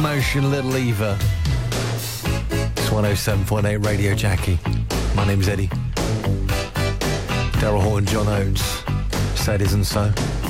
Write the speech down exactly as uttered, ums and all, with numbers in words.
Motion, Little Eva. It's one oh seven point eight Radio Jackie. My name's Eddie. Daryl Hall and John Oates. Said Isn't So.